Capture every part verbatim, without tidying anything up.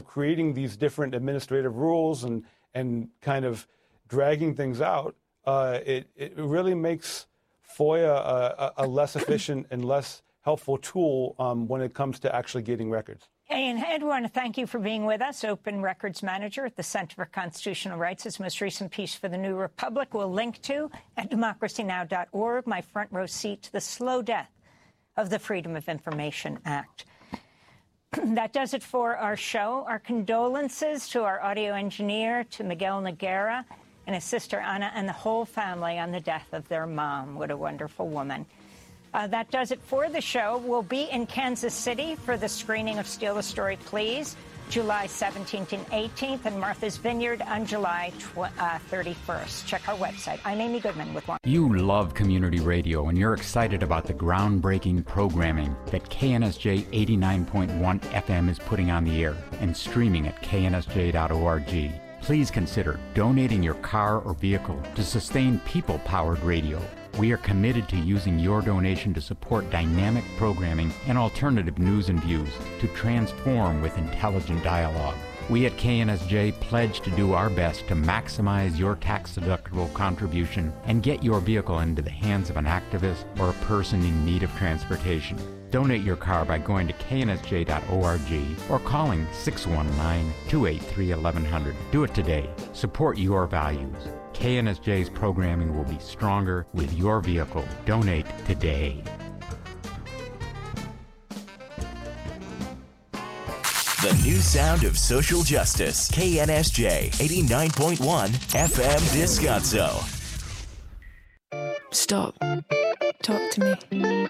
creating these different administrative rules and, and kind of dragging things out, uh, it, it really makes FOIA a, a less efficient and less helpful tool um, when it comes to actually getting records. Hey, and Ed, I want to thank you for being with us. Open Records Manager at the Center for Constitutional Rights. His most recent piece for the New Republic we'll link to at democracy now dot org. My front row seat to the slow death of the Freedom of Information Act. That does it for our show. Our condolences to our audio engineer, to Miguel Noguera and his sister Ana and the whole family on the death of their mom. What a wonderful woman. Uh, that does it for the show. We'll be in Kansas City for the screening of Steal the Story, Please, July seventeenth and eighteenth, and Martha's Vineyard on July thirty-first. Check our website. I'm Amy Goodman with one. You love community radio, and you're excited about the groundbreaking programming that K N S J eighty-nine point one F M is putting on the air and streaming at K N S J dot org. Please consider donating your car or vehicle to sustain people-powered radio. We are committed to using your donation to support dynamic programming and alternative news and views to transform with intelligent dialogue. We at K N S J pledge to do our best to maximize your tax-deductible contribution and get your vehicle into the hands of an activist or a person in need of transportation. Donate your car by going to K N S J dot org or calling six one nine, two eight three, eleven hundred. Do it today. Support your values. K N S J's programming will be stronger with your vehicle. Donate today. The new sound of social justice. K N S J eighty-nine point one F M Descanso. Stop. Talk to me.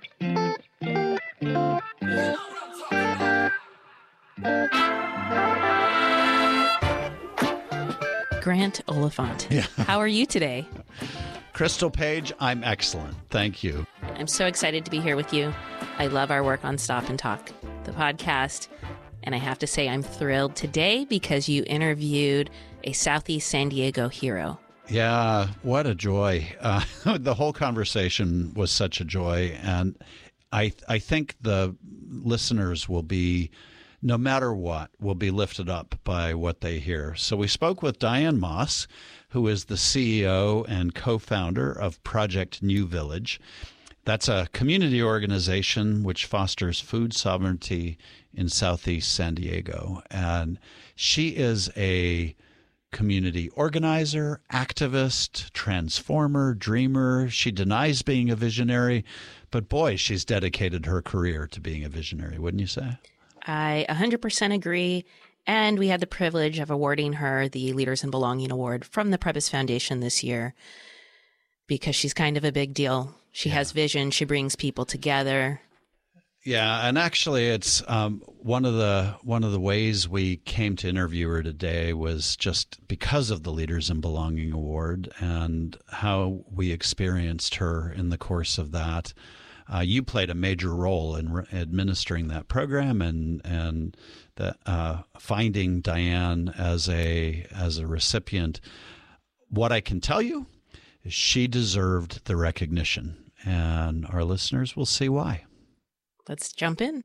Grant Oliphant. Yeah. How are you today? Crystal Page, I'm excellent. Thank you. I'm so excited to be here with you. I love our work on Stop and Talk, the podcast. And I have to say I'm thrilled today because you interviewed a Southeast San Diego hero. Yeah, what a joy. Uh, the whole conversation was such a joy. And I I think the listeners will be, no matter what, will be lifted up by what they hear. So we spoke with Diane Moss, who is the C E O and co-founder of Project New Village. That's a community organization which fosters food sovereignty in Southeast San Diego. And she is a community organizer, activist, transformer, dreamer. She denies being a visionary, but boy, she's dedicated her career to being a visionary, wouldn't you say? I one hundred percent agree. And we had the privilege of awarding her the Leaders in Belonging Award from the Prebys Foundation this year because she's kind of a big deal. She yeah. has vision. She brings people together. Yeah, and actually, it's um, one of the one of the ways we came to interview her today was just because of the Leaders in Belonging Award and how we experienced her in the course of that. Uh, you played a major role in re- administering that program and and the, uh, finding Diane as a as a recipient. What I can tell you is she deserved the recognition, and our listeners will see why. Let's jump in.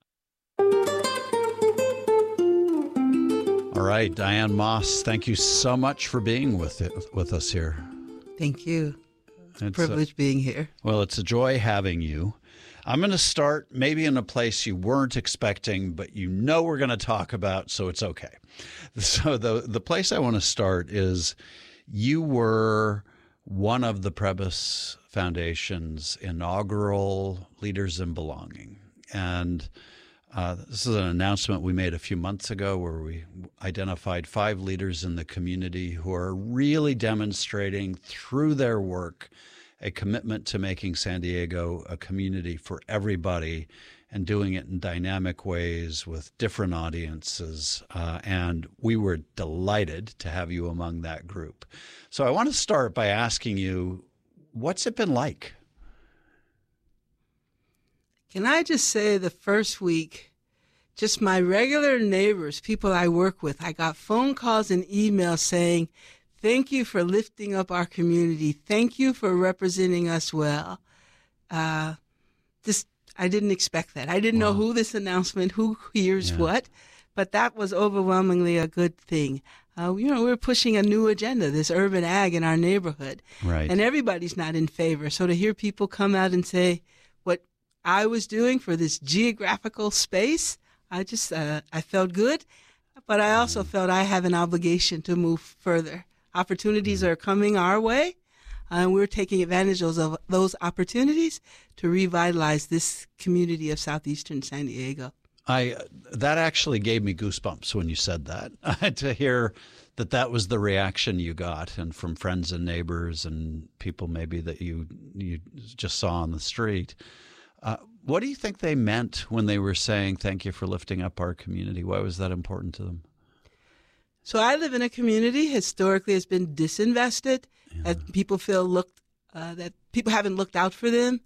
All right, Diane Moss, thank you so much for being with it, with us here. Thank you. It's a It's privilege a, being here. Well, it's a joy having you. I'm going to start maybe in a place you weren't expecting, but you know we're going to talk about, so it's okay. So the the place I want to start is you were one of the Prebys Foundation's inaugural Leaders in Belonging. And uh, this is an announcement we made a few months ago where we identified five leaders in the community who are really demonstrating through their work a commitment to making San Diego a community for everybody and doing it in dynamic ways with different audiences. Uh, and we were delighted to have you among that group. So I want to start by asking you, what's it been like? Can I just say the first week, just my regular neighbors, people I work with, I got phone calls and emails saying, thank you for lifting up our community. Thank you for representing us well. Uh, this I didn't expect that. I didn't wow. know who this announcement, who hears yeah. what, but that was overwhelmingly a good thing. Uh, you know, we're pushing a new agenda, this urban ag in our neighborhood. Right. And everybody's not in favor. So to hear people come out and say what I was doing for this geographical space, I just, uh, I felt good. But I also mm. felt I have an obligation to move further. Opportunities mm. are coming our way, and we're taking advantage of those opportunities to revitalize this community of southeastern San Diego. I that actually gave me goosebumps when you said that, to hear that that was the reaction you got, and from friends and neighbors and people maybe that you you just saw on the street. Uh, what do you think they meant when they were saying, thank you for lifting up our community? Why was that important to them? So I live in a community historically has been disinvested, yeah. that people feel looked, uh, that people haven't looked out for them.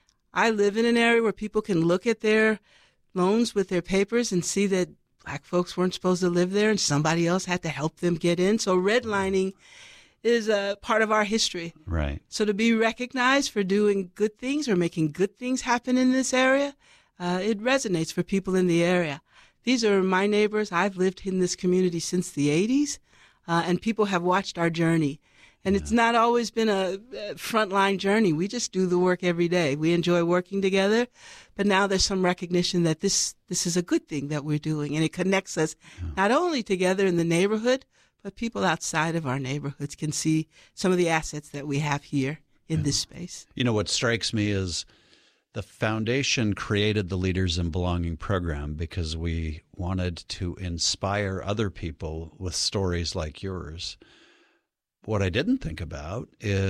I live in an area where people can look at their loans with their papers and see that black folks weren't supposed to live there and somebody else had to help them get in. So redlining is a part of our history. Right. So to be recognized for doing good things or making good things happen in this area, uh, it resonates for people in the area. These are my neighbors. I've lived in this community since the eighties, uh, and people have watched our journey. And yeah. it's not always been a frontline journey. We just do the work every day. We enjoy working together, but now there's some recognition that this this is a good thing that we're doing, and it connects us yeah. not only together in the neighborhood, but people outside of our neighborhoods can see some of the assets that we have here in yeah. this space. You know, what strikes me is the foundation created the Leaders in Belonging program because we wanted to inspire other people with stories like yours. What I didn't think about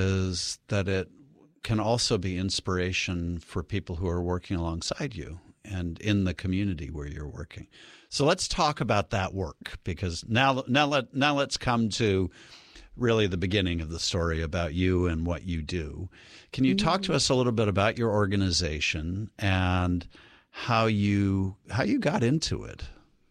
is that it can also be inspiration for people who are working alongside you and in the community where you're working. So let's talk about that work, because now now let now let's come to really the beginning of the story about you and what you do. Can you talk to us a little bit about your organization and how you how you got into it?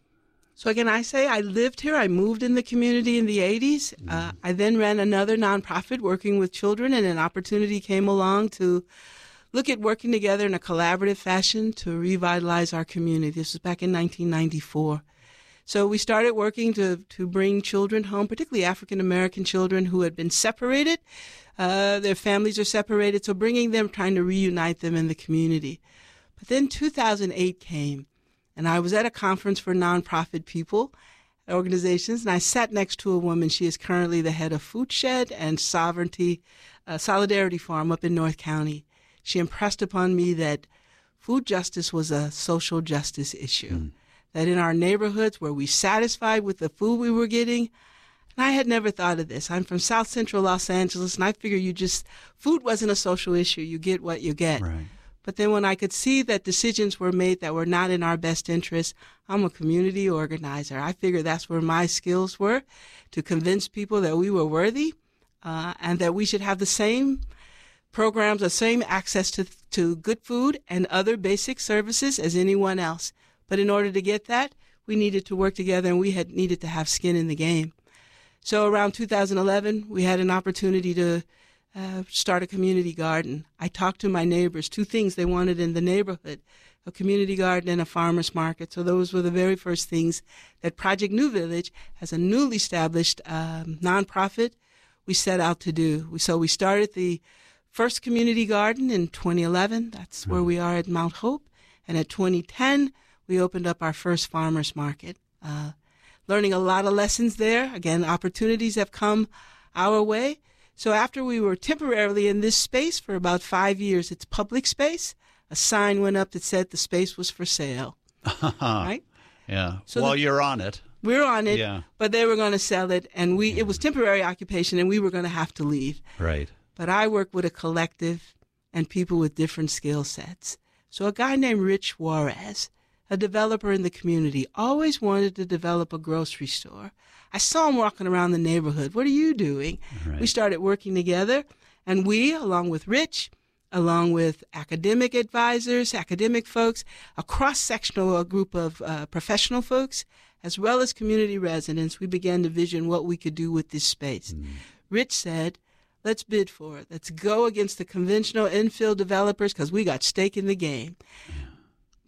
So again, I say I lived here. I moved in the community in the eighties. Mm. Uh, I then ran another nonprofit working with children, and an opportunity came along to look at working together in a collaborative fashion to revitalize our community. This was back in nineteen ninety-four. So we started working to, to bring children home, particularly African-American children who had been separated. Uh, their families are separated, so bringing them, trying to reunite them in the community. But then two thousand eight came, and I was at a conference for nonprofit people, organizations, and I sat next to a woman. She is currently the head of Food Shed and Sovereignty, uh, Solidarity Farm up in North County. She impressed upon me that food justice was a social justice issue, mm. that in our neighborhoods were we satisfied with the food we were getting. And I had never thought of this. I'm from South Central Los Angeles, and I figured you just, food wasn't a social issue. You get what you get. Right. But then when I could see that decisions were made that were not in our best interest, I'm a community organizer. I figured that's where my skills were, to convince people that we were worthy uh, and that we should have the same programs, the same access to to good food and other basic services as anyone else. But in order to get that, we needed to work together, and we had needed to have skin in the game. So around two thousand eleven, we had an opportunity to uh, start a community garden. I talked to my neighbors, two things they wanted in the neighborhood, a community garden and a farmer's market. So those were the very first things that Project New Village, as a newly established um, nonprofit, we set out to do. So we started the first community garden in twenty eleven. That's where we are at Mount Hope. And at twenty ten, we opened up our first farmer's market. Uh, learning a lot of lessons there. Again, opportunities have come our way. So after we were temporarily in this space for about five years, it's public space. A sign went up that said the space was for sale. Right? Yeah. So well, the, you're on it. We're on it, yeah. But they were going to sell it, and we yeah. it was temporary occupation, and we were going to have to leave. Right. But I work with a collective and people with different skill sets. So a guy named Rich Juarez, a developer in the community, always wanted to develop a grocery store. I saw him walking around the neighborhood. What are you doing? Right. We started working together, and we, along with Rich, along with academic advisors, academic folks, a cross-sectional group of uh, professional folks, as well as community residents, we began to vision what we could do with this space. Mm. Rich said, let's bid for it. Let's go against the conventional infill developers because we got stake in the game. Yeah.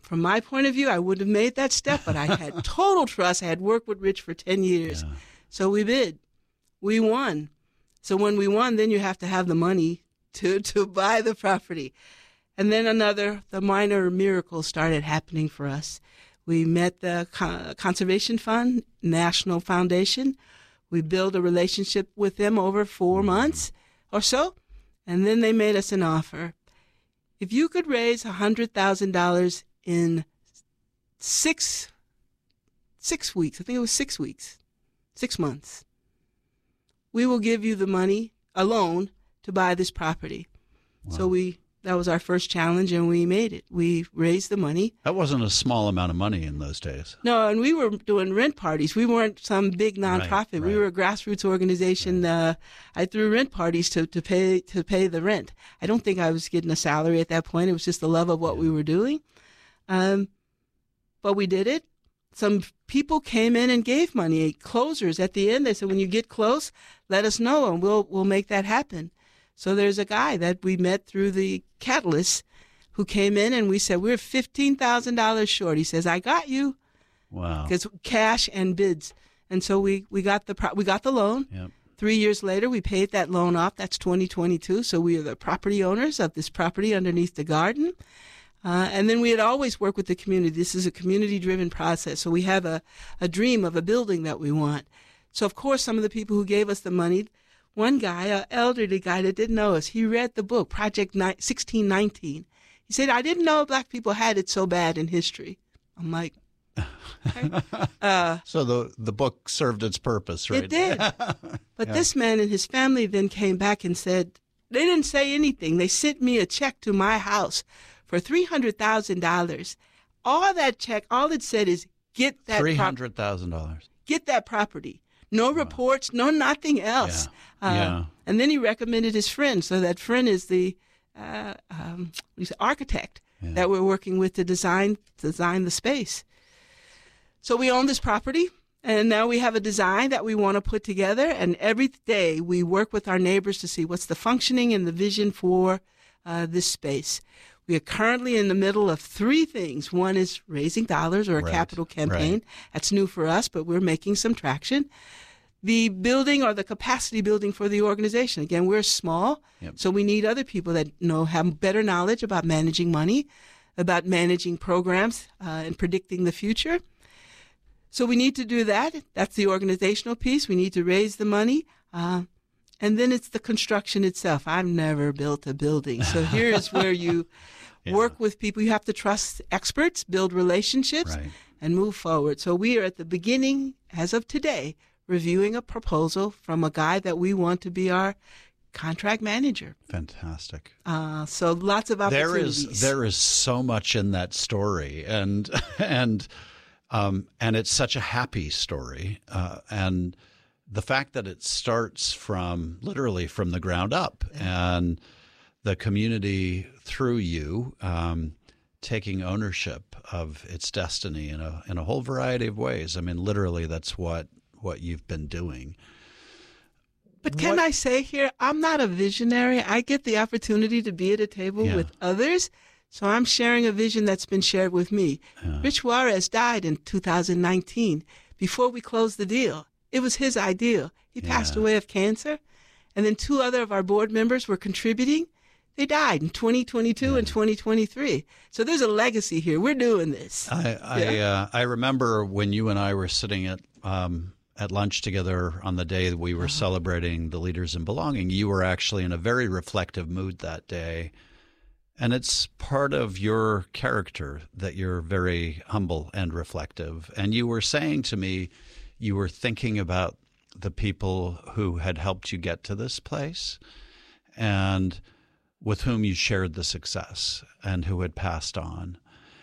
from my point of view, I wouldn't have made that step, but I had total trust. I had worked with Rich for ten years. Yeah. So we bid. We won. So when we won, then you have to have the money to, to buy the property. And then another, the minor miracles started happening for us. We met the Con- Conservation Fund, National Foundation. We built a relationship with them over four months or so, and then they made us an offer. If you could raise one hundred thousand dollars in six, six weeks, I think it was six weeks, six months, we will give you the money, a loan, to buy this property. Wow. So we that was our first challenge, and we made it. We raised the money. That wasn't a small amount of money in those days. No, and we were doing rent parties. We weren't some big nonprofit. Right, right. We were a grassroots organization. Right. Uh, I threw rent parties to, to pay to pay the rent. I don't think I was getting a salary at that point. It was just the love of what yeah. we were doing. Um, but we did it. Some people came in and gave money. Closers at the end, they said, when you get close, let us know, and we'll we'll make that happen. So there's a guy that we met through the Catalyst who came in, and we said, we're fifteen thousand dollars short. He says, I got you. Wow. Because cash and bids. And so we, we got the pro- we got the loan. Yep. Three years later, we paid that loan off. That's twenty twenty-two. So we are the property owners of this property underneath the garden. Uh, and then we had always worked with the community. This is a community-driven process. So we have a, a dream of a building that we want. So, of course, some of the people who gave us the money, one guy, an elderly guy that didn't know us, he read the book, Project sixteen nineteen. He said, I didn't know black people had it so bad in history. I'm like, okay. uh, so the, the book served its purpose, right? It did. But yeah. this man and his family then came back and said, they didn't say anything. They sent me a check to my house for three hundred thousand dollars. All that check, all it said is, get that three hundred thousand dollars. Pro- get that property. No wow. reports, no nothing else. Yeah. Uh, yeah. And then he recommended his friend. So that friend is the uh, um, he's an architect yeah. that we're working with to design design the space. So we own this property, and now we have a design that we want to put together. And every day we work with our neighbors to see what's the functioning and the vision for uh, this space. We are currently in the middle of three things. One is raising dollars or a right. capital campaign. Right. That's new for us, but we're making some traction. The building or the capacity building for the organization. Again, we're small, yep. so we need other people that know have better knowledge about managing money, about managing programs, uh, and predicting the future. So we need to do that. That's the organizational piece. We need to raise the money. Uh, And then it's the construction itself. I've never built a building. So here's where you yeah. work with people. You have to trust experts, build relationships, right. and move forward. So we are at the beginning, as of today, reviewing a proposal from a guy that we want to be our contract manager. Fantastic. Uh, so lots of opportunities. There is there is so much in that story, and and um, and it's such a happy story, uh, and. The fact that it starts from literally from the ground up and the community through you um, taking ownership of its destiny in a in a whole variety of ways. I mean, literally, that's what what you've been doing. But can what, I say here, I'm not a visionary. I get the opportunity to be at a table yeah. with others. So I'm sharing a vision that's been shared with me. Yeah. Rich Juarez died in two thousand nineteen before we closed the deal. It was his idea. He passed yeah. away of cancer. And then two other of our board members were contributing. They died in twenty twenty-two yeah. and twenty twenty-three. So there's a legacy here. We're doing this. I I, yeah. uh, I remember when you and I were sitting at um, at lunch together on the day that we were uh-huh. celebrating the Leaders in Belonging. You were actually in a very reflective mood that day. And it's part of your character that you're very humble and reflective. And you were saying to me, you were thinking about the people who had helped you get to this place and with whom you shared the success and who had passed on.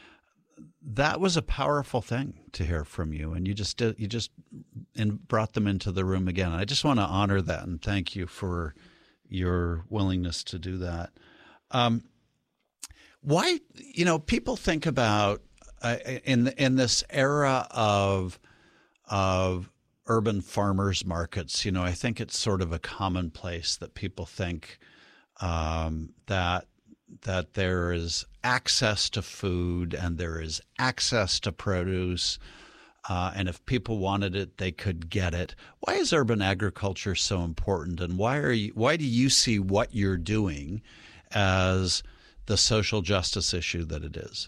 That was a powerful thing to hear from you, and you just did, you just in, brought them into the room again. I just want to honor that and thank you for your willingness to do that. Um, why, you know, people think about uh, in in this era of of urban farmers markets, you know, I think it's sort of a commonplace that people think um, that that there is access to food and there is access to produce, uh, and if people wanted it, they could get it. Why is urban agriculture so important, and why are you? Why do you see what you're doing as the social justice issue that it is?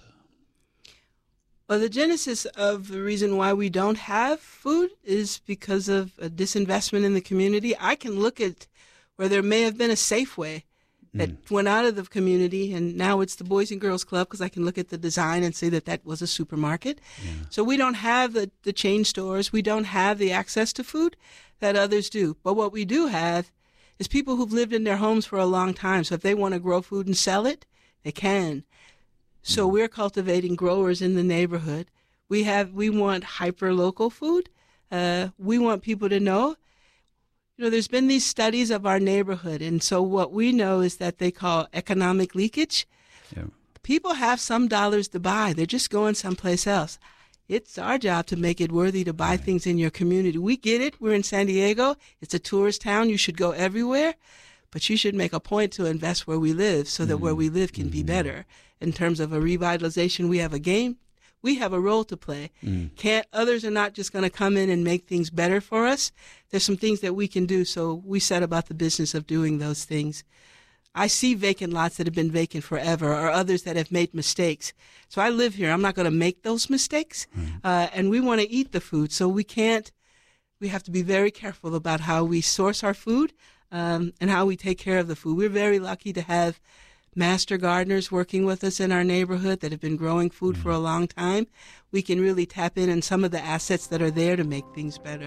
Well, the genesis of the reason why we don't have food is because of a disinvestment in the community. I can look at where there may have been a Safeway that mm. went out of the community, and now it's the Boys and Girls Club because I can look at the design and see that that was a supermarket. Yeah. So we don't have the, the chain stores. We don't have the access to food that others do. But what we do have is people who've lived in their homes for a long time. So if they want to grow food and sell it, they can. So we're cultivating growers in the neighborhood. We have we want hyper-local food. Uh, we want people to know, you know, there's been these studies of our neighborhood. And so what we know is that they call economic leakage. Yeah. People have some dollars to buy. They're just going someplace else. It's our job to make it worthy to buy right. things in your community. We get it. We're in San Diego. It's a tourist town. You should go everywhere. But you should make a point to invest where we live so that mm-hmm. where we live can mm-hmm. be better. In terms of a revitalization, we have a game. We have a role to play. Mm. Can't others are not just going to come in and make things better for us. There's some things that we can do. So we set about the business of doing those things. I see vacant lots that have been vacant forever, or others that have made mistakes. So I live here. I'm not going to make those mistakes. Mm. Uh, and we want to eat the food. So we can't, we have to be very careful about how we source our food um, and how we take care of the food. We're very lucky to have master gardeners working with us in our neighborhood that have been growing food mm. for a long time. We can really tap in on some of the assets that are there to make things better.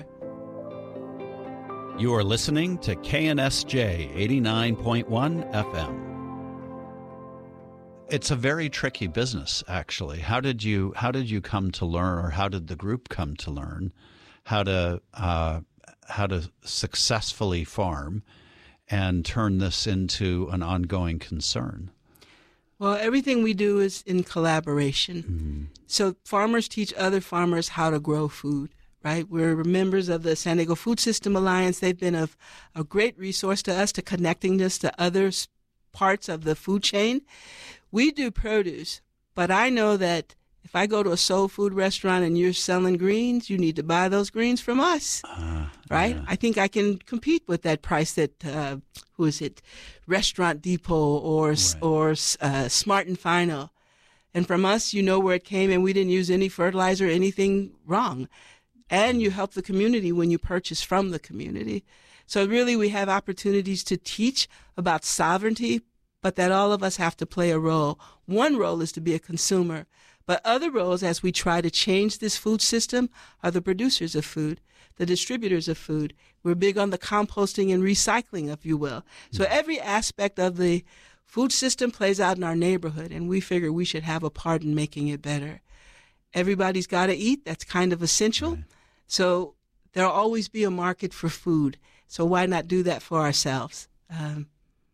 You are listening to K N S J eighty-nine point one F M. It's a very tricky business, actually. How did you how did you come to learn, or how did the group come to learn how to uh, how to successfully farm and turn this into an ongoing concern? Well, everything we do is in collaboration. Mm-hmm. So farmers teach other farmers how to grow food, right? We're members of the San Diego Food System Alliance. They've been a, a great resource to us, to connecting us to other parts of the food chain. We do produce, but I know that if I go to a soul food restaurant and you're selling greens, you need to buy those greens from us, uh, right? Yeah. I think I can compete with that price that, uh, who is it, Restaurant Depot or right. or uh, Smart and Final. And from us, you know where it came, and we didn't use any fertilizer, anything wrong. And you help the community when you purchase from the community. So really we have opportunities to teach about sovereignty, but that all of us have to play a role. One role is to be a consumer. But other roles, as we try to change this food system, are the producers of food, the distributors of food. We're big on the composting and recycling, if you will. So every aspect of the food system plays out in our neighborhood, and we figure we should have a part in making it better. Everybody's got to eat. That's kind of essential. Right. So there'll always be a market for food. So why not do that for ourselves? Um,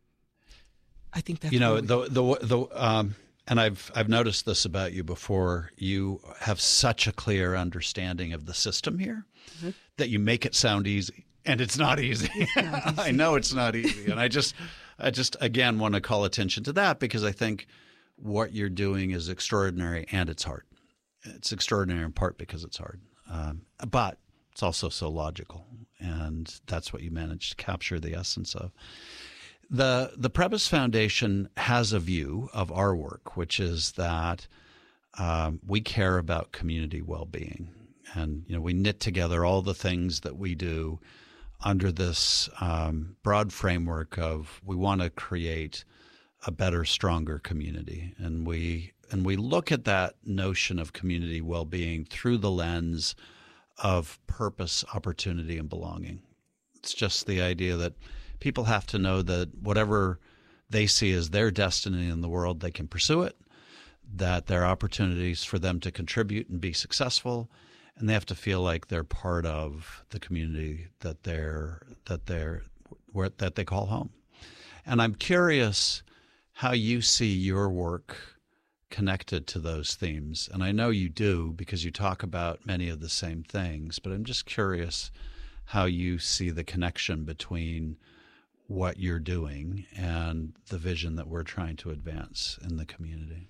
I think that's you know the the the um. And I've I've noticed this about you before. You have such a clear understanding of the system here mm-hmm. that you make it sound easy, and it's not easy. It's not easy. I know it's not easy, and I just I just again want to call attention to that because I think what you're doing is extraordinary, and it's hard. It's extraordinary in part because it's hard, um, but it's also so logical, and that's what you managed to capture the essence of. The the Prebys Foundation has a view of our work, which is that um, we care about community well-being, and you know we knit together all the things that we do under this um, broad framework of we want to create a better, stronger community, and we and we look at that notion of community well-being through the lens of purpose, opportunity, and belonging. It's just the idea that people have to know that whatever they see as their destiny in the world, they can pursue it, that there are opportunities for them to contribute and be successful, and they have to feel like they're part of the community that they're that they're where, that they call home. And I'm curious how you see your work connected to those themes. And I know you do because you talk about many of the same things, but I'm just curious how you see the connection between what you're doing and the vision that we're trying to advance in the community?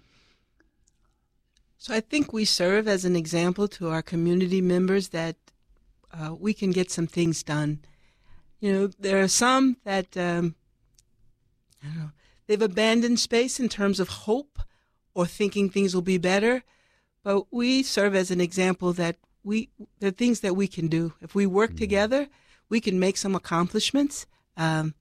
So I think we serve as an example to our community members that uh, we can get some things done. You know, there are some that, um, I don't know, they've abandoned space in terms of hope or thinking things will be better. But we serve as an example that we there are things that we can do. If we work mm-hmm. together, we can make some accomplishments. Um,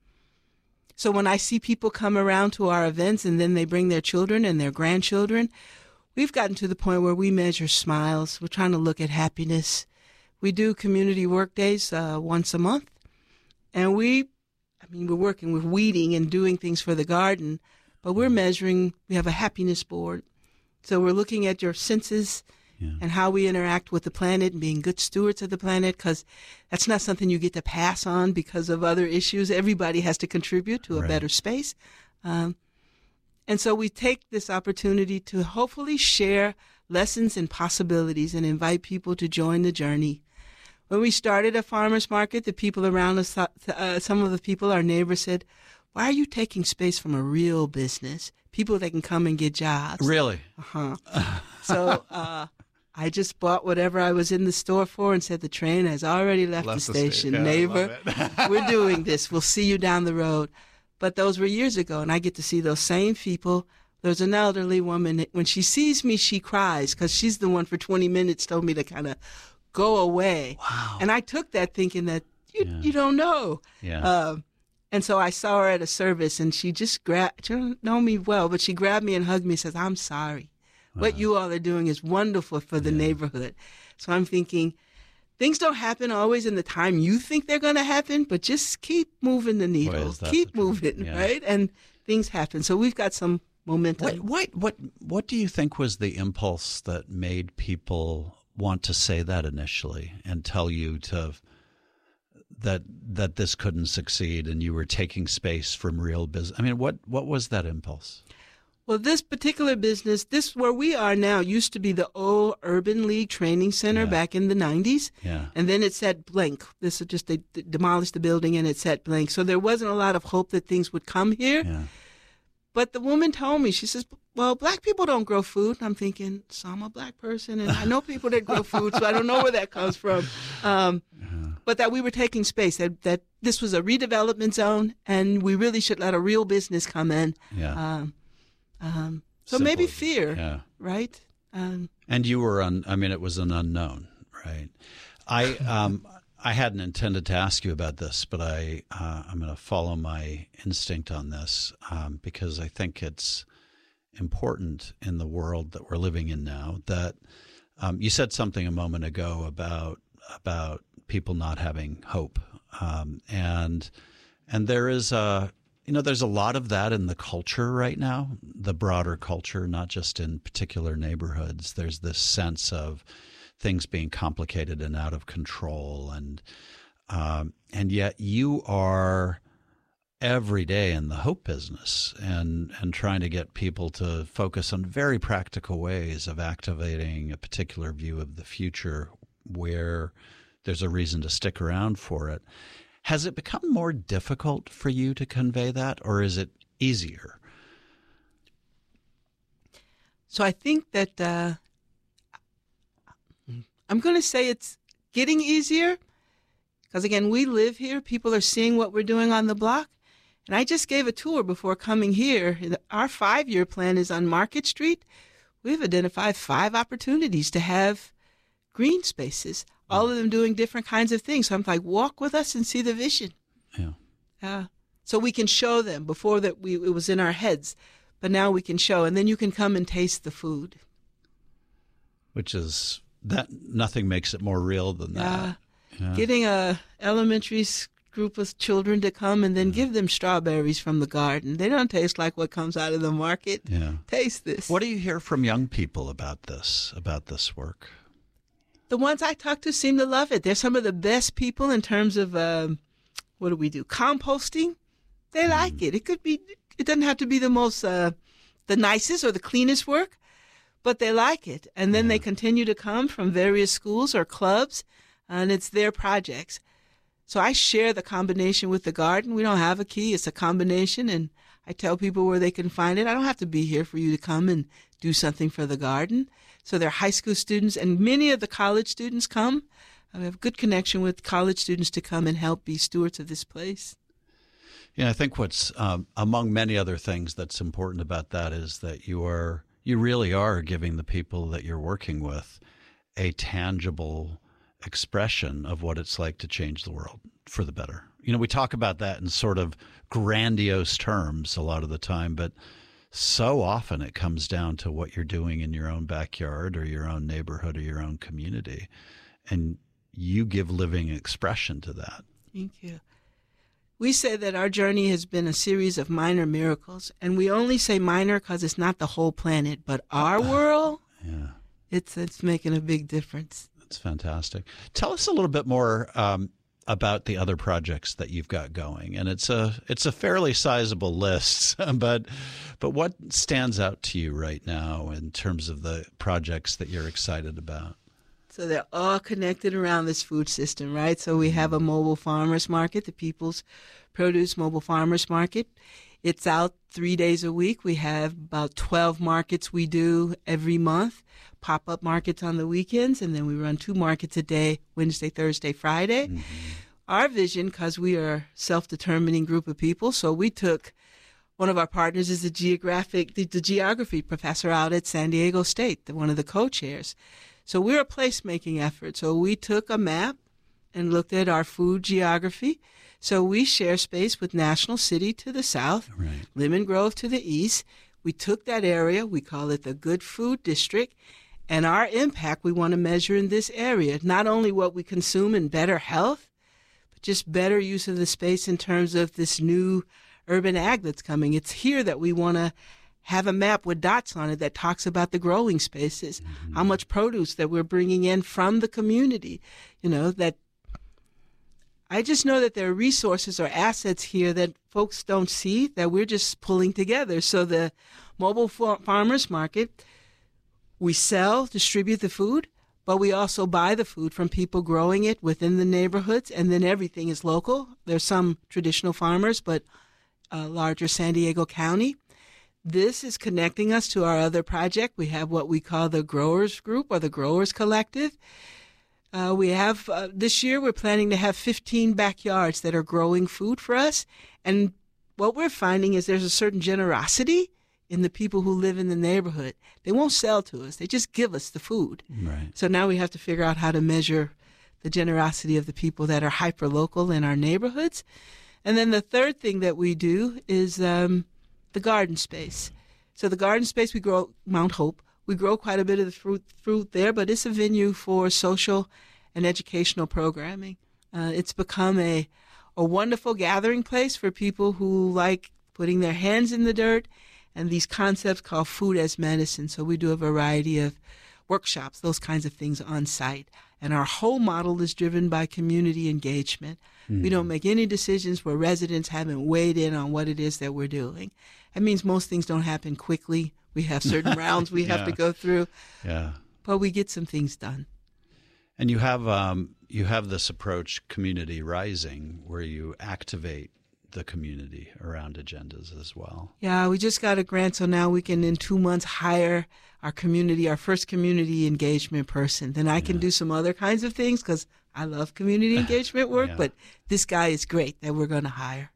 so when I see people come around to our events and then they bring their children and their grandchildren, we've gotten to the point where we measure smiles. We're trying to look at happiness. We do community work days uh, once a month. And we, I mean, we're working with weeding and doing things for the garden, but we're measuring, we have a happiness board. So we're looking at your senses yeah. and how we interact with the planet and being good stewards of the planet, because that's not something you get to pass on because of other issues. Everybody has to contribute to a right. better space. Um, and so we take this opportunity to hopefully share lessons and possibilities and invite people to join the journey. When we started a farmer's market, the people around us, thought, uh, some of the people, our neighbors said, why are you taking space from a real business? People that can come and get jobs. Really? Uh-huh. So uh, I just bought whatever I was in the store for and said, the train has already left, left the station. The sta- yeah, neighbor, we're doing this. We'll see you down the road. But those were years ago, and I get to see those same people. There's an elderly woman. When she sees me, she cries because she's the one for twenty minutes told me to kind of go away. Wow. And I took that thinking that you, yeah. you don't know. Yeah. Um, And so I saw her at a service, and she just grabbed, she don't know me well, but she grabbed me and hugged me and says, I'm sorry. Wow. What you all are doing is wonderful for the yeah. neighborhood. So I'm thinking, things don't happen always in the time you think they're going to happen, but just keep moving the needle. Boy, keep moving, yeah. right? And things happen. So we've got some momentum. What, what, what, what do you think was the impulse that made people want to say that initially and tell you to that that this couldn't succeed and you were taking space from real business? I mean, what, what was that impulse? Well, this particular business, this where we are now, used to be the old Urban League Training Center yeah. back in the nineties. Yeah. And then it sat blank. This is just, they demolished the building and it sat blank. So there wasn't a lot of hope that things would come here. Yeah. But the woman told me, she says, well, black people don't grow food. And I'm thinking, so I'm a black person, and I know people that grow food, so I don't know where that comes from. Um, uh-huh. But that we were taking space, that, that this was a redevelopment zone, and we really should let a real business come in. Yeah. Um, um, so Simple. maybe fear, yeah. right? Um, and you were, un, I mean, it was an unknown, right? I um, I hadn't intended to ask you about this, but I, uh, I'm going to follow my instinct on this um, because I think it's important in the world that we're living in now. That um, you said something a moment ago about about people not having hope, um, and and there is a you know there's a lot of that in the culture right now, the broader culture, not just in particular neighborhoods. There's this sense of things being complicated and out of control, and um, and yet you are every day in the hope business and and trying to get people to focus on very practical ways of activating a particular view of the future where there's a reason to stick around for it. Has it become more difficult for you to convey that, or is it easier? So I think that uh, I'm going to say it's getting easier because, again, we live here. People are seeing what we're doing on the block. And I just gave a tour before coming here. Our five-year plan is on Market Street. We've identified five opportunities to have green spaces, all of them doing different kinds of things. So I'm like, walk with us and see the vision. Yeah. Uh, so we can show them. Before that, we it was in our heads, but now we can show. And then you can come and taste the food. Which is, that nothing makes it more real than that. Uh, yeah. Getting a elementary group of children to come and then yeah. give them strawberries from the garden. They don't taste like what comes out of the market. Yeah. Taste this. What do you hear from young people about this, about this work? The ones I talk to seem to love it. They're some of the best people in terms of, um, what do we do? Composting. They mm. like it. It could be, it doesn't have to be the most, uh, the nicest or the cleanest work, but they like it. And then yeah. they continue to come from various schools or clubs, and it's their projects. So I share the combination with the garden. We don't have a key. It's a combination, and I tell people where they can find it. I don't have to be here for you to come and do something for the garden. So they're high school students, and many of the college students come. We have a good connection with college students to come and help be stewards of this place. Yeah, I think what's um, among many other things that's important about that is that you are you really are giving the people that you're working with a tangible expression of what it's like to change the world for the better. You know, we talk about that in sort of grandiose terms a lot of the time, but so often it comes down to what you're doing in your own backyard or your own neighborhood or your own community. And you give living expression to that. Thank you. We say that our journey has been a series of minor miracles, and we only say minor because it's not the whole planet, but our world, yeah, it's it's making a big difference. That's fantastic. Tell us a little bit more um, about the other projects that you've got going, and it's a it's a fairly sizable list. but but what stands out to you right now in terms of the projects that you're excited about? So they're all connected around this food system, right? So we have a mobile farmers market, the People's Produce Mobile Farmers Market. It's out three days a week. We have about twelve markets we do every month, pop-up markets on the weekends, and then we run two markets a day, Wednesday, Thursday, Friday. Mm-hmm. Our vision, because we are a self-determining group of people, so we took one of our partners is the geographic, the, the geography professor out at San Diego State, the, one of the co-chairs. So we're a place-making effort. So we took a map and looked at our food geography. So we share space with National City to the south, right, Lemon Grove to the east. We took that area, we call it the Good Food District, and our impact we want to measure in this area, not only what we consume in better health, but just better use of the space in terms of this new urban ag that's coming. It's here that we want to have a map with dots on it that talks about the growing spaces, mm-hmm, how much produce that we're bringing in from the community. You know, that I just know that there are resources or assets here that folks don't see that we're just pulling together. So the mobile farmers market, we sell, distribute the food, but we also buy the food from people growing it within the neighborhoods, and then everything is local. There's some traditional farmers, but a larger San Diego County. This is connecting us to our other project. We have what we call the Growers Group or the Growers Collective. Uh, we have, uh, this year we're planning to have fifteen backyards that are growing food for us. And what we're finding is there's a certain generosity in the people who live in the neighborhood. They won't sell to us. They just give us the food. Right. So now we have to figure out how to measure the generosity of the people that are hyper-local in our neighborhoods. And then the third thing that we do is um, the garden space. So the garden space, we grow Mount Hope. We grow quite a bit of the fruit, fruit there, but it's a venue for social and educational programming. Uh, it's become a, a wonderful gathering place for people who like putting their hands in the dirt and these concepts called food as medicine. So we do a variety of workshops, those kinds of things on site. And our whole model is driven by community engagement. Mm. We don't make any decisions where residents haven't weighed in on what it is that we're doing. That means most things don't happen quickly. We have certain rounds we yeah. have to go through. Yeah. But we get some things done. And you have um, you have this approach, Community Rising, where you activate the community around agendas as well. Yeah, we just got a grant, so now we can, in two months, hire our community, our first community engagement person. Then I yeah. can do some other kinds of things because I love community engagement work, yeah. but this guy is great that we're going to hire.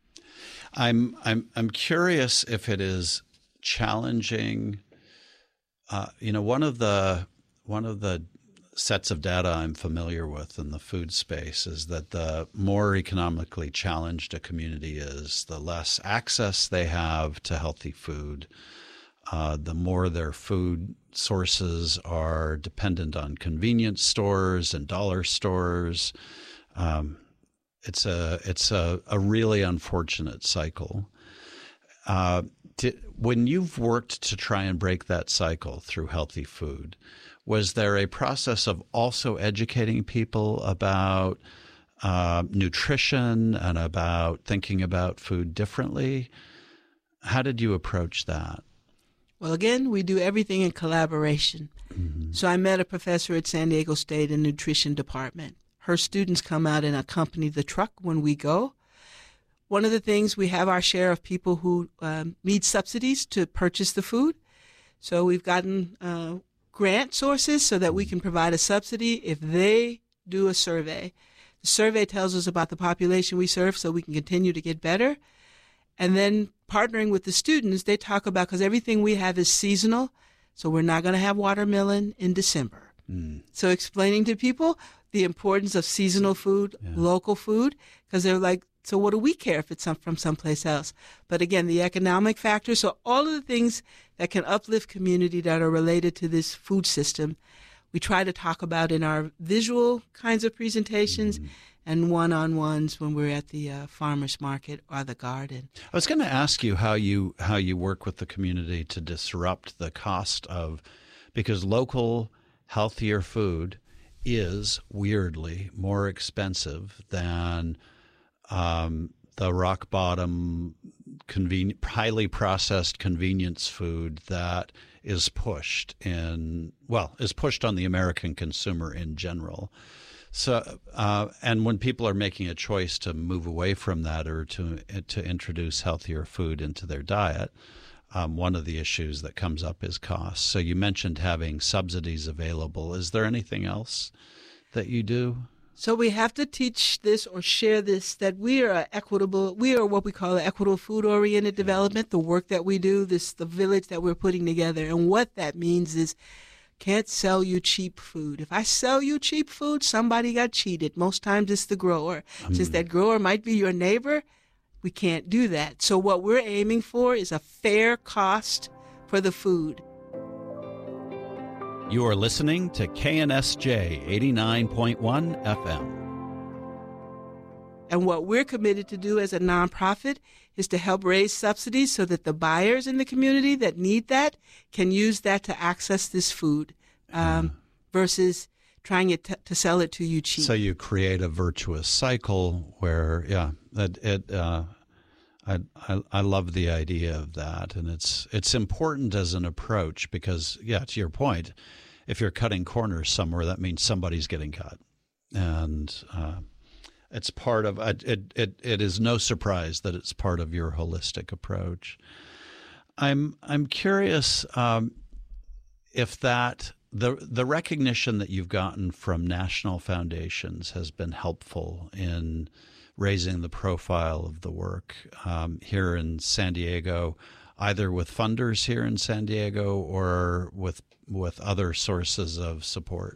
I'm I'm I'm curious if it is challenging. Uh, you know, one of the one of the sets of data I'm familiar with in the food space is that the more economically challenged a community is, the less access they have to healthy food, uh, the more their food sources are dependent on convenience stores and dollar stores. Um, it's a it's a, a really unfortunate cycle. Uh, to, when you've worked to try and break that cycle through healthy food, was there a process of also educating people about uh, nutrition and about thinking about food differently? How did you approach that? Well, again, we do everything in collaboration. Mm-hmm. So I met a professor at San Diego State in the nutrition department. her students come out and accompany the truck when we go. One of the things, we have our share of people who um, need subsidies to purchase the food. So we've gotten uh, grant sources so that we can provide a subsidy if they do a survey. The survey tells us about the population we serve so we can continue to get better. And then partnering with the students, they talk about, because everything we have is seasonal, so we're not going to have watermelon in December. Mm. So explaining to people the importance of seasonal food, yeah. local food, because they're like, so what do we care if it's from someplace else? But again, the economic factor, so all of the things that can uplift community that are related to this food system, we try to talk about in our visual kinds of presentations mm-hmm. and one-on-ones when we're at the uh, farmer's market or the garden. I was going to ask you how you how you work with the community to disrupt the cost of, because local, healthier food is weirdly more expensive than Um, the rock bottom, convenient, highly processed convenience food that is pushed in, well, is pushed on the American consumer in general. So, uh, and when people are making a choice to move away from that or to to introduce healthier food into their diet, um, one of the issues that comes up is cost. So you mentioned having subsidies available. Is there anything else that you do? So we have to teach this or share this, that we are equitable, we are what we call equitable food-oriented development, the work that we do, this the village that we're putting together. And what that means is can't sell you cheap food. If I sell you cheap food, somebody got cheated. Most times it's the grower. Mm. Since that grower might be your neighbor, we can't do that. So what we're aiming for is a fair cost for the food. You are listening to K N S J eighty-nine point one F M. And what we're committed to do as a nonprofit is to help raise subsidies so that the buyers in the community that need that can use that to access this food um, yeah. versus trying it t- to sell it to you cheap. So you create a virtuous cycle where, yeah, it, it uh, I, I I love the idea of that, and it's it's important as an approach because, yeah, to your point, if you're cutting corners somewhere, that means somebody's getting cut, and uh, it's part of it, it. It is no surprise that it's part of your holistic approach. I'm I'm curious um, if that the the recognition that you've gotten from national foundations has been helpful in raising the profile of the work um, here in San Diego, either with funders here in San Diego or with with other sources of support.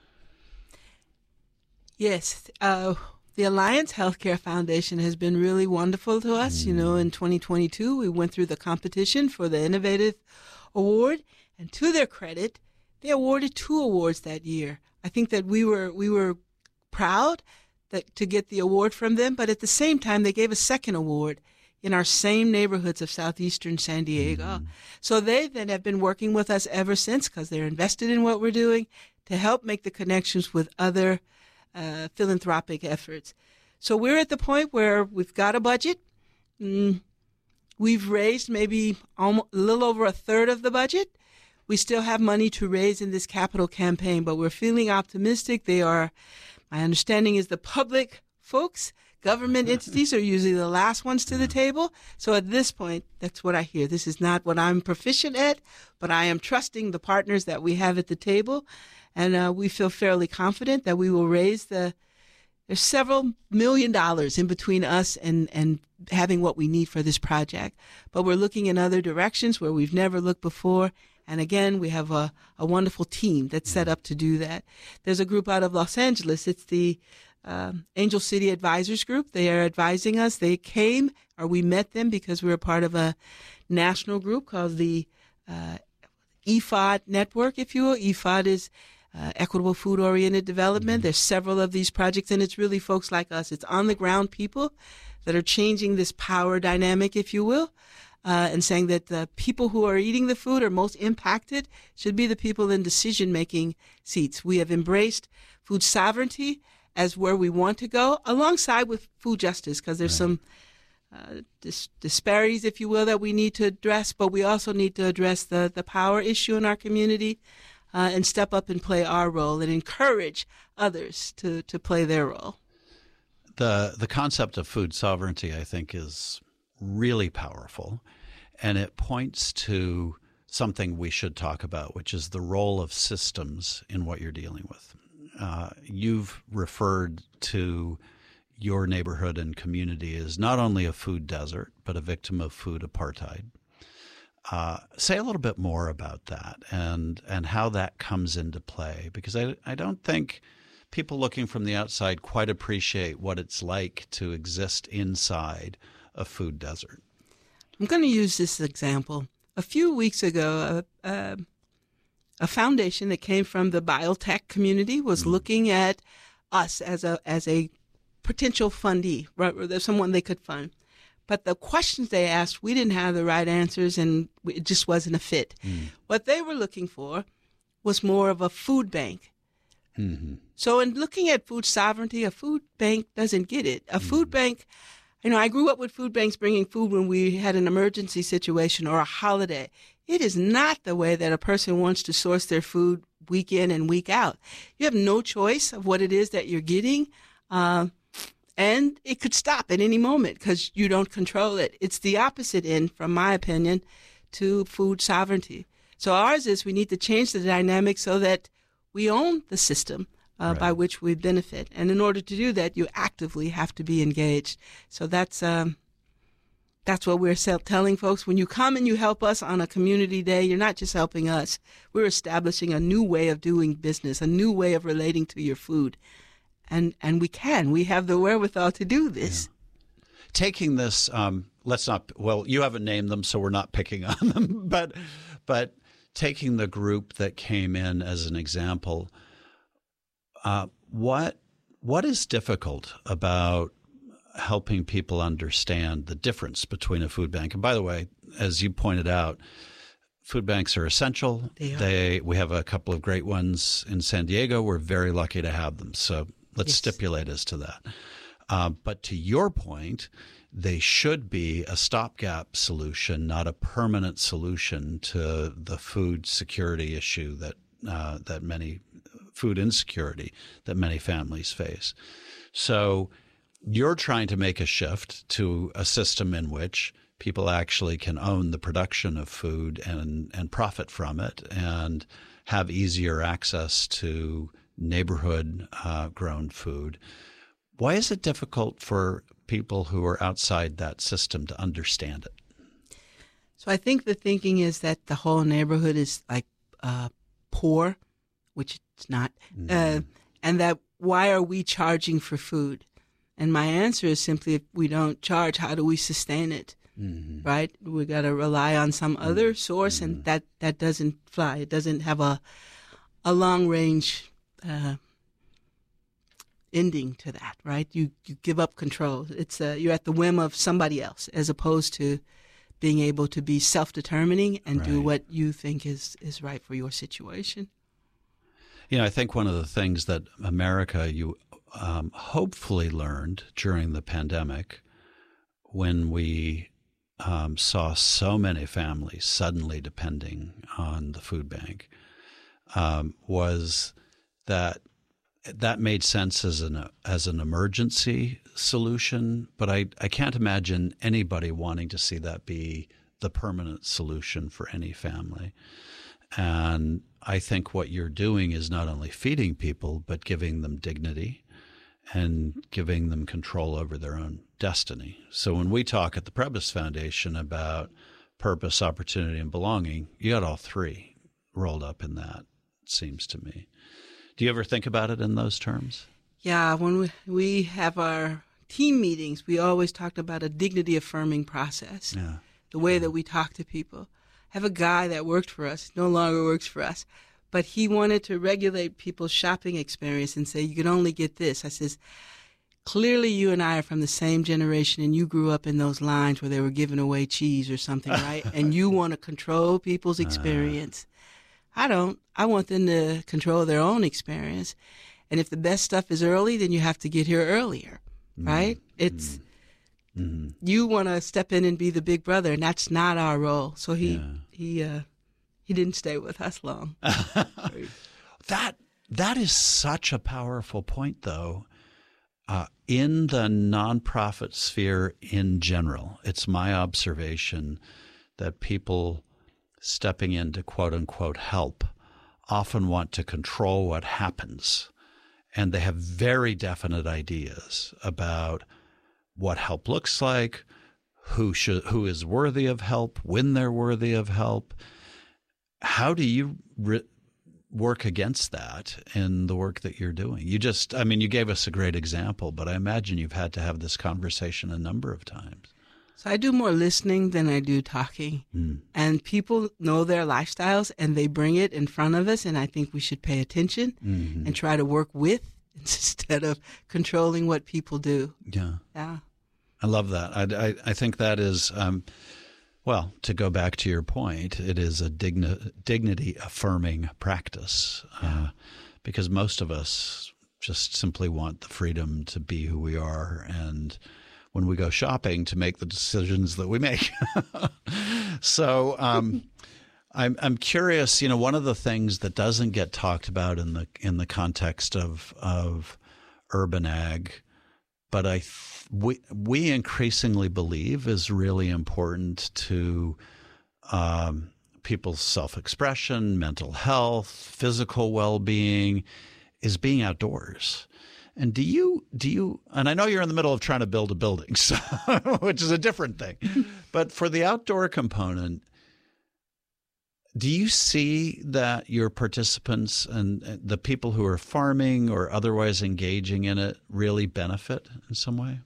Yes. Uh, the Alliance Healthcare Foundation has been really wonderful to us. Mm. You know, in twenty twenty-two, we went through the competition for the Innovative Award, and to their credit, they awarded two awards that year. I think that we were we were proud that to get the award from them, but at the same time, they gave a second award in our same neighborhoods of southeastern San Diego. Mm. So they then have been working with us ever since because they're invested in what we're doing to help make the connections with other uh, philanthropic efforts. So we're at the point where we've got a budget. Mm, we've raised maybe almost, a little over a third of the budget. We still have money to raise in this capital campaign, but we're feeling optimistic. They are, my understanding is the public folks, government entities are usually the last ones to the table. So at this point, that's what I hear. This is not what I'm proficient at, but I am trusting the partners that we have at the table. And uh, we feel fairly confident that we will raise the, there's several million dollars in between us and, and having what we need for this project. But we're looking in other directions where we've never looked before. And again, we have a, a wonderful team that's set up to do that. There's a group out of Los Angeles. It's the um, Angel City Advisors Group. They are advising us. They came, or we met them because we were part of a national group called the uh, E F O D network, if you will. E F O D is uh, Equitable Food-Oriented Development. There's several of these projects, and it's really folks like us. It's on-the-ground people that are changing this power dynamic, if you will. Uh, and saying that the people who are eating the food are most impacted should be the people in decision-making seats. We have embraced food sovereignty as where we want to go, alongside with food justice, because there's right. some uh, dis- disparities, if you will, that we need to address, but we also need to address the, the power issue in our community. uh, and step up and play our role and encourage others to, to play their role. The the concept of food sovereignty, I think, is really powerful, and it points to something we should talk about, which is the role of systems in what you're dealing with. Uh, you've referred to your neighborhood and community as not only a food desert, but a victim of food apartheid. Uh, say a little bit more about that and and how that comes into play, because I, I don't think people looking from the outside quite appreciate what it's like to exist inside a food desert. I'm going to use this example. A few weeks ago, a, a, a foundation that came from the biotech community was mm-hmm. looking at us as a as a potential fundee, right? Or there's someone they could fund. But the questions they asked, we didn't have the right answers, and it just wasn't a fit. Mm. What they were looking for was more of a food bank. Mm-hmm. So in looking at food sovereignty, a food bank doesn't get it. A mm-hmm. food bank, you know, I grew up with food banks bringing food when we had an emergency situation or a holiday. It is not the way that a person wants to source their food week in and week out. You have no choice of what it is that you're getting. Um, And it could stop at any moment because you don't control it. It's the opposite end, from my opinion, to food sovereignty. So ours is we need to change the dynamic so that we own the system uh, right. by which we benefit. And in order to do that, you actively have to be engaged. So that's um, that's what we're telling folks. When you come and you help us on a community day, you're not just helping us. We're establishing a new way of doing business, a new way of relating to your food. And and we can. We have the wherewithal to do this. Yeah. Taking this, um, let's not, well, you haven't named them, so we're not picking on them. But, but taking the group that came in as an example, uh, what what is difficult about helping people understand the difference between a food bank? And by the way, as you pointed out, food banks are essential. They, are. they we have a couple of great ones in San Diego. We're very lucky to have them. So let's yes. stipulate as to that. Uh, but to your point, they should be a stopgap solution, not a permanent solution to the food security issue that uh, that many food insecurity that many families face. So you're trying to make a shift to a system in which people actually can own the production of food and, and profit from it and have easier access to neighborhood uh, grown food. Why is it difficult for people who are outside that system to understand it? So I think the thinking is that the whole neighborhood is like uh, poor, which it's not, mm. uh, and that why are we charging for food? And my answer is simply, if we don't charge, how do we sustain it? Mm-hmm. Right? We got to rely on some other source, mm-hmm. and that, that doesn't fly. It doesn't have a a long range uh, ending to that, right? You you give up control. It's uh, you're at the whim of somebody else, as opposed to being able to be self-determining and right. do what you think is is right for your situation. You know, I think one of the things that America, you um, hopefully learned during the pandemic, when we um, saw so many families suddenly depending on the food bank, um, was that that made sense as an as an emergency solution. But I, I can't imagine anybody wanting to see that be the permanent solution for any family. And I think what you're doing is not only feeding people, but giving them dignity and giving them control over their own destiny. So when we talk at the Prebys Foundation about purpose, opportunity, and belonging, you got all three rolled up in that, it seems to me. Do you ever think about it in those terms? Yeah, when we, we have our team meetings, we always talked about a dignity-affirming process, yeah. the way yeah. that we talk to people. I have a guy that worked for us, no longer works for us, but he wanted to regulate people's shopping experience and say, you can only get this. I says, clearly you and I are from the same generation, and you grew up in those lines where they were giving away cheese or something, right? And you want to control people's experience. Uh, I don't. I want them to control their own experience. And if the best stuff is early, then you have to get here earlier, right? Mm-hmm. It's mm-hmm. you want to step in and be the big brother, and that's not our role. So he yeah. he uh, he didn't stay with us long. that that is such a powerful point, though. Uh, in the nonprofit sphere in general, it's my observation that people stepping in to quote unquote help often want to control what happens. And they have very definite ideas about what help looks like, who should, who is worthy of help, when they're worthy of help. How do you re- work against that in the work that you're doing? You just, I mean, you gave us a great example, but I imagine you've had to have this conversation a number of times. So I do more listening than I do talking. Mm. And people know their lifestyles and they bring it in front of us. And I think we should pay attention mm-hmm. and try to work with instead of controlling what people do. Yeah. Yeah. I love that. I, I, I think that is, um, well, to go back to your point, it is a digni- dignity-affirming practice yeah. uh, because most of us just simply want the freedom to be who we are and when we go shopping to make the decisions that we make. So um, I'm I'm curious. You know, one of the things that doesn't get talked about in the in the context of of urban ag, but I th- we we increasingly believe is really important to um, people's self-expression, mental health, physical well-being, is being outdoors. And do you do you? And I know you're in the middle of trying to build a building, so, which is a different thing. But for the outdoor component, do you see that your participants and the people who are farming or otherwise engaging in it really benefit in some way?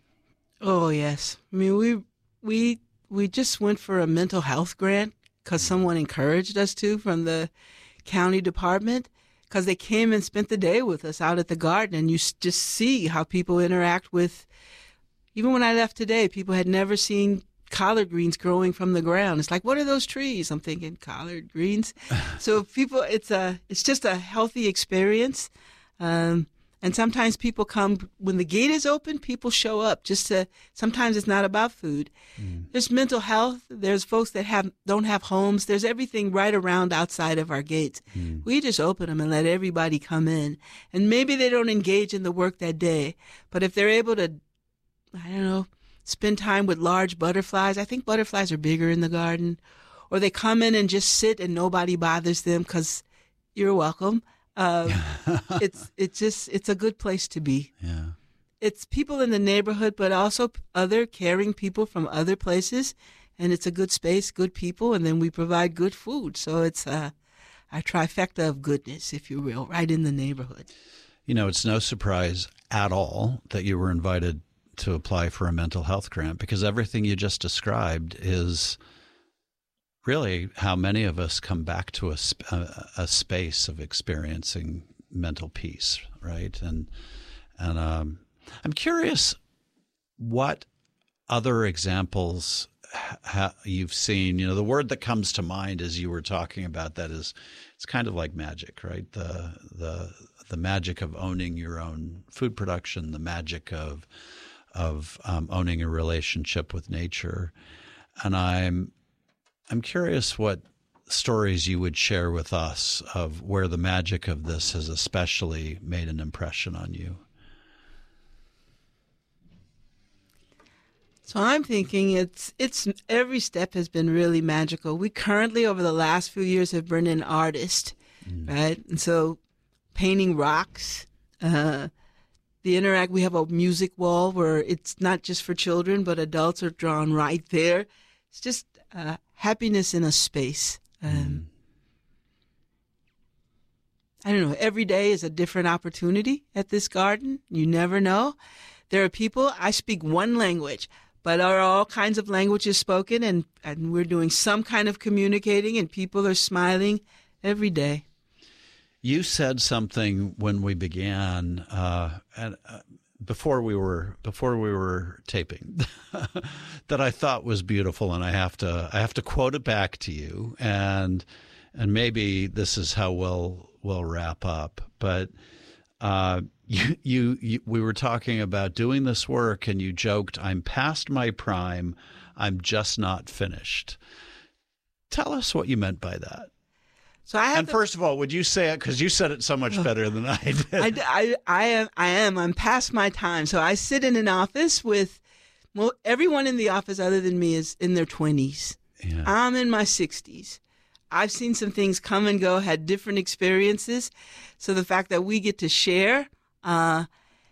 Oh, yes. I mean, we we we just went for a mental health grant because someone encouraged us to from the county department, because they came and spent the day with us out at the garden, and you just see how people interact with. Even when I left today, people had never seen collard greens growing from the ground. It's like, what are those trees? I'm thinking collard greens. So people, it's a, it's just a healthy experience. Um, and sometimes people come when the gate is open, people show up just to, sometimes it's not about food. Mm. There's mental health. There's folks that have, don't have homes. There's everything right around outside of our gates. Mm. We just open them and let everybody come in. And maybe they don't engage in the work that day, but if they're able to, I don't know, spend time with large butterflies. I think butterflies are bigger in the garden. Or they come in and just sit and nobody bothers them because you're welcome. Um, it's it's just, it's a good place to be. Yeah. It's people in the neighborhood, but also other caring people from other places. And it's a good space, good people, and then we provide good food. So it's a, a trifecta of goodness, if you will, right in the neighborhood. You know, it's no surprise at all that you were invited to apply for a mental health grant, because everything you just described is really how many of us come back to a, a, a space of experiencing mental peace, right? And and um, I'm curious what other examples ha- you've seen. You know, the word that comes to mind as you were talking about that is, it's kind of like magic, right? The the the magic of owning your own food production, the magic of of um, owning a relationship with nature. And I'm I'm curious what stories you would share with us of where the magic of this has especially made an impression on you. So I'm thinking it's it's every step has been really magical. We currently, over the last few years, have been an artist, mm. right? And so painting rocks, uh, the interact, we have a music wall where it's not just for children, but adults are drawn right there. It's just uh, happiness in a space. Um, mm. I don't know. Every day is a different opportunity at this garden. You never know. There are people, I speak one language, but there are all kinds of languages spoken, and, and we're doing some kind of communicating, and people are smiling every day. You said something when we began, uh, and uh, before we were before we were taping, that I thought was beautiful, and I have to I have to quote it back to you, and and maybe this is how we'll we'll wrap up. But uh, you, you you we were talking about doing this work, and you joked, "I'm past my prime. I'm just not finished." Tell us what you meant by that. So I have and to, first of all, would you say it? Because you said it so much better than I did. I, I, I am. I am. I'm past my time. So I sit in an office with, well, everyone in the office other than me is in their twenties. Yeah. I'm in my sixties. I've seen some things come and go, had different experiences. So the fact that we get to share, uh,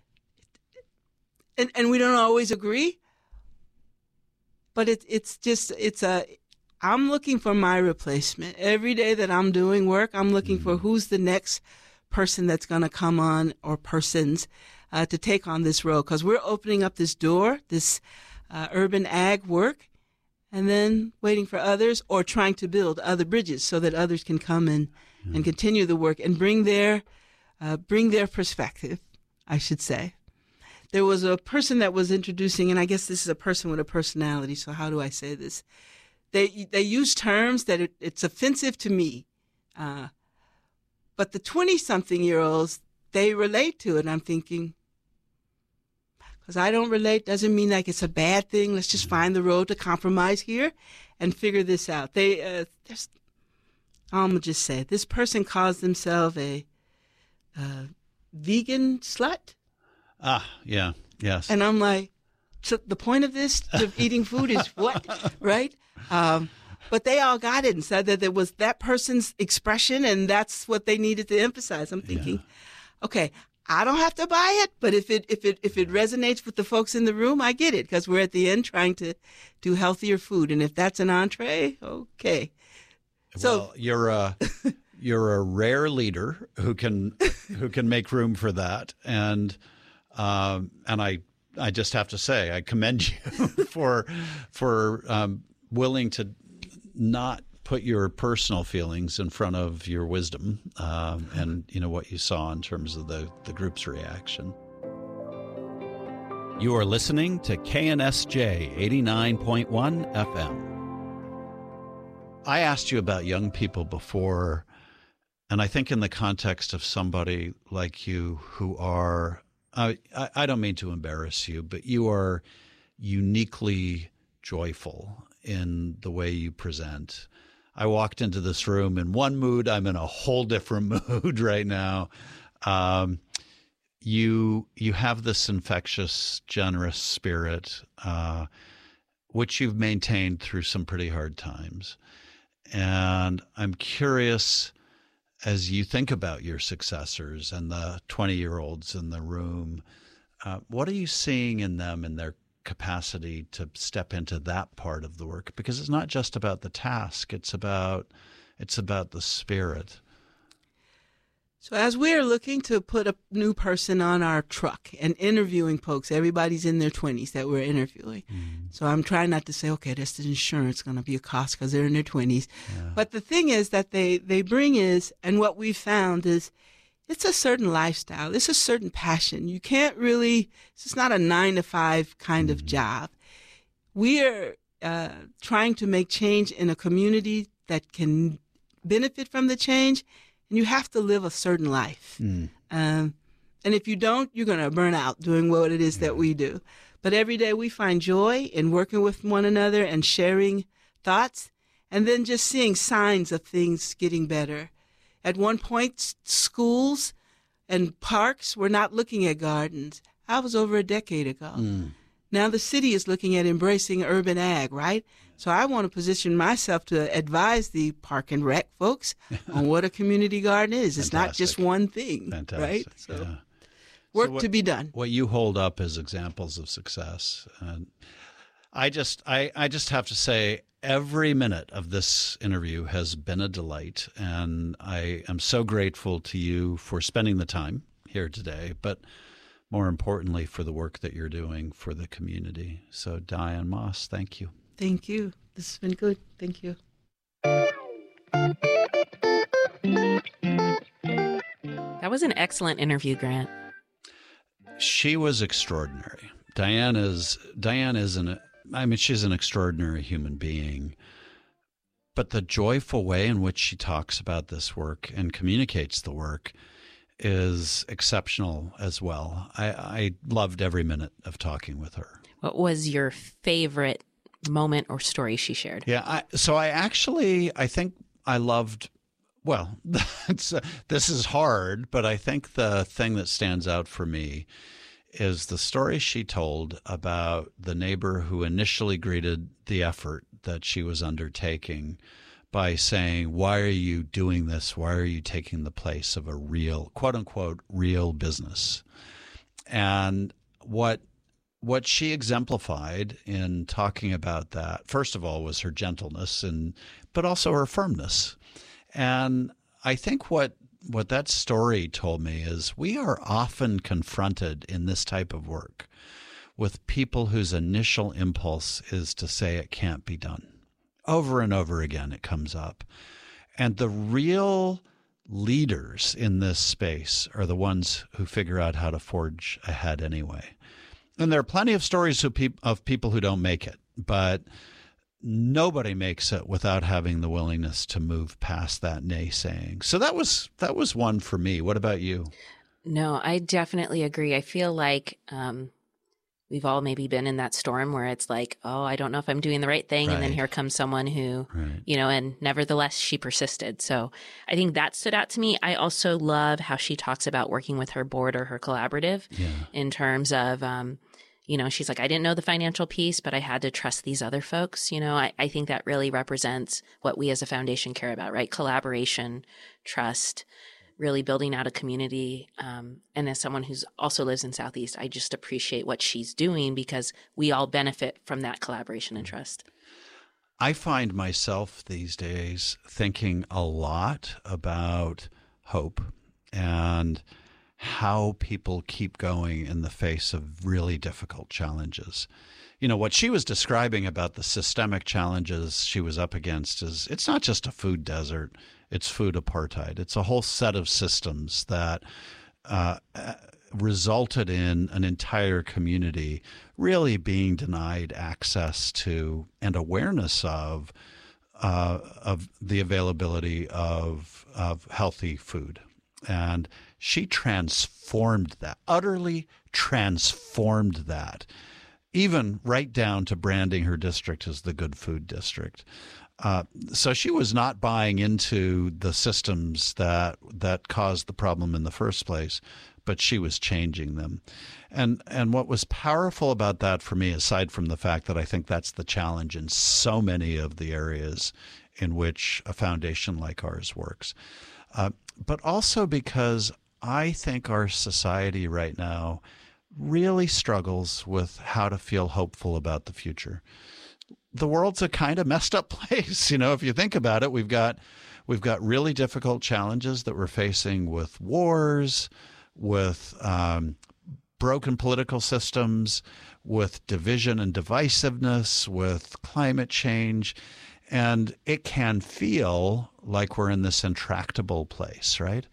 and and we don't always agree, but it, it's just it's a. I'm looking for my replacement. Every day that I'm doing work, I'm looking mm-hmm. for who's the next person that's going to come on or persons uh, to take on this role. Because we're opening up this door, this uh, urban ag work, and then waiting for others or trying to build other bridges so that others can come in mm-hmm. and continue the work and bring their, uh, bring their perspective, I should say. There was a person that was introducing, and I guess this is a person with a personality, so how do I say this? They they use terms that it, it's offensive to me, uh, but the twenty-something-year-olds, they relate to it. And I'm thinking, because I don't relate doesn't mean like it's a bad thing. Let's just find the road to compromise here and figure this out. They, uh, there's, I'm going to just say, this person calls themselves a uh, vegan slut. Ah, yeah, yes. And I'm like, so the point of this, of eating food is what, right? Um, but they all got it and said that it was that person's expression and that's what they needed to emphasize. I'm thinking, yeah. okay, I don't have to buy it, but if it if it if it resonates with the folks in the room, I get it because we're at the end trying to do healthier food, and if that's an entree, okay. So well, you're a you're a rare leader who can who can make room for that, and um, and I I just have to say I commend you for for um, willing to not put your personal feelings in front of your wisdom um, and, you know, what you saw in terms of the, the group's reaction. You are listening to K N S J eighty-nine point one F M. I asked you about young people before, and I think in the context of somebody like you who are, I, I don't mean to embarrass you, but you are uniquely joyful in the way you present. I walked into this room in one mood. I'm in a whole different mood right now. Um, you you have this infectious, generous spirit, uh, which you've maintained through some pretty hard times. And I'm curious, as you think about your successors and the twenty-year-olds in the room, uh, what are you seeing in them in their capacity to step into that part of the work? Because it's not just about the task, it's about it's about the spirit. So as we're looking to put a new person on our truck and interviewing folks, everybody's in their twenties that we're interviewing. Mm. So I'm trying not to say, okay, that's the insurance going to be a cost because they're in their twenties. Yeah. But the thing is that they, they bring is, and what we found is, it's a certain lifestyle. It's a certain passion. You can't really, it's not a nine to five kind mm-hmm. of job. We are uh, trying to make change in a community that can benefit from the change, and you have to live a certain life. Mm. Um, and if you don't, you're going to burn out doing what it is yeah. that we do. But every day we find joy in working with one another and sharing thoughts, and then just seeing signs of things getting better. At one point, schools and parks were not looking at gardens. That was over a decade ago. Mm. Now the city is looking at embracing urban ag, right? So I want to position myself to advise the park and rec folks on what a community garden is. It's not just one thing, Fantastic. Right? So yeah. work so what, to be done. What you hold up as examples of success. And I just, I, I just have to say, every minute of this interview has been a delight, and I am so grateful to you for spending the time here today, but more importantly, for the work that you're doing for the community. So, Diane Moss, thank you. Thank you. This has been good. Thank you. That was an excellent interview, Grant. She was extraordinary. Diane is, Diane is an I mean, she's an extraordinary human being, but the joyful way in which she talks about this work and communicates the work is exceptional as well. I, I loved every minute of talking with her. What was your favorite moment or story she shared? Yeah, I, so I actually, I think I loved Well, that's, uh, this is hard, but I think the thing that stands out for me is the story she told about the neighbor who initially greeted the effort that she was undertaking by saying, why are you doing this? Why are you taking the place of a real, quote unquote, real business? And what what she exemplified in talking about that, first of all, was her gentleness, and but also her firmness. And I think what what that story told me is we are often confronted in this type of work with people whose initial impulse is to say it can't be done. Over and over again, it comes up. And the real leaders in this space are the ones who figure out how to forge ahead anyway. And there are plenty of stories of, pe- of people who don't make it, but nobody makes it without having the willingness to move past that naysaying. So that was that was one for me. What about you? No, I definitely agree. I feel like um, we've all maybe been in that storm where it's like, oh, I don't know if I'm doing the right thing. Right. And then here comes someone who, Right. you know, and nevertheless, she persisted. So I think that stood out to me. I also love how she talks about working with her board or her collaborative Yeah. in terms of, um, you know, she's like, I didn't know the financial piece, but I had to trust these other folks. You know, I, I think that really represents what we as a foundation care about, right? Collaboration, trust, really building out a community. Um, and as someone who's also lives in Southeast, I just appreciate what she's doing because we all benefit from that collaboration and trust. I find myself these days thinking a lot about hope and how people keep going in the face of really difficult challenges. You know, what she was describing about the systemic challenges she was up against is it's not just a food desert, it's food apartheid. It's a whole set of systems that uh, resulted in an entire community really being denied access to and awareness of uh, of the availability of of healthy food. And she transformed that, utterly transformed that, even right down to branding her district as the Good Food District. Uh, so she was not buying into the systems that that caused the problem in the first place, but she was changing them. And and what was powerful about that for me, aside from the fact that I think that's the challenge in so many of the areas in which a foundation like ours works, uh, but also because I think our society right now really struggles with how to feel hopeful about the future. The world's a kind of messed up place. You know, if you think about it, we've got we've got really difficult challenges that we're facing with wars, with um, broken political systems, with division and divisiveness, with climate change. And it can feel like we're in this intractable place, right?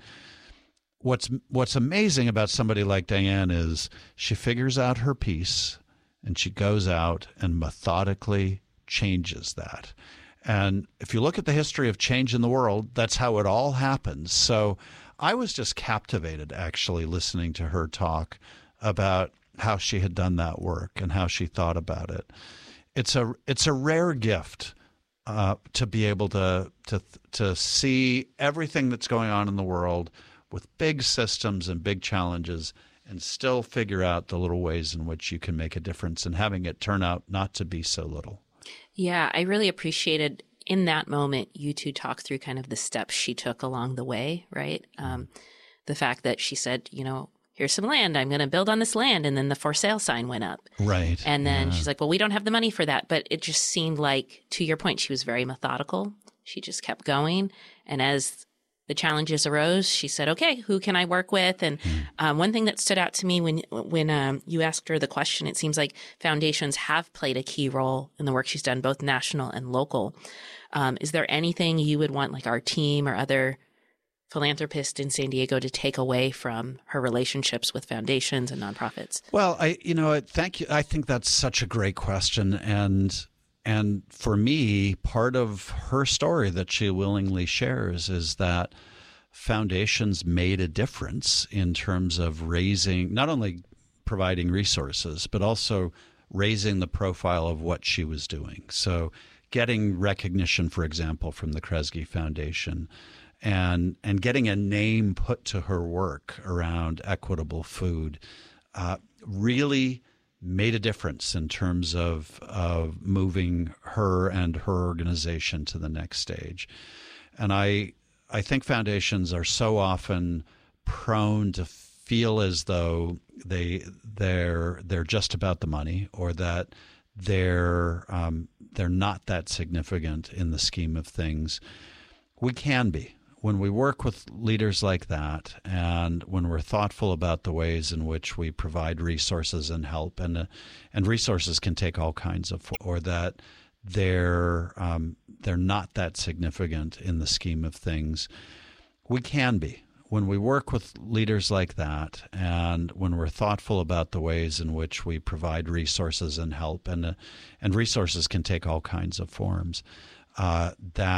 What's what's amazing about somebody like Diane is she figures out her piece and she goes out and methodically changes that. And if you look at the history of change in the world, that's how it all happens. So I was just captivated actually listening to her talk about how she had done that work and how she thought about it. It's a it's a rare gift uh, to be able to to to see everything that's going on in the world with big systems and big challenges and still figure out the little ways in which you can make a difference and having it turn out not to be so little. Yeah, I really appreciated in that moment you two talk through kind of the steps she took along the way, right? Um, the fact that she said, you know, here's some land, I'm going to build on this land. And then the for sale sign went up. Right. And then yeah. she's like, well, we don't have the money for that. But it just seemed like, to your point, she was very methodical. She just kept going. And as the challenges arose, she said, okay, who can I work with? And mm. um, one thing that stood out to me when when um, you asked her the question, it seems like foundations have played a key role in the work she's done, both national and local. Um, is there anything you would want like our team or other philanthropists in San Diego to take away from her relationships with foundations and nonprofits? Well, I, you know, thank you. I think that's such a great question. And And for me, part of her story that she willingly shares is that foundations made a difference in terms of raising, not only providing resources, but also raising the profile of what she was doing. So getting recognition, for example, from the Kresge Foundation and and getting a name put to her work around equitable food uh, really made a difference in terms of of moving her and her organization to the next stage. And I I think foundations are so often prone to feel as though they they're they're just about the money, or that they're um, they're not that significant in the scheme of things. We can be. When we work with leaders like that, and when we're thoughtful about the ways in which we provide resources and help, and uh, and resources can take all kinds of, or that they're um, they're not that significant in the scheme of things, we can be. When we work with leaders like that, and when we're thoughtful about the ways in which we provide resources and help, and uh, and resources can take all kinds of forms, uh, that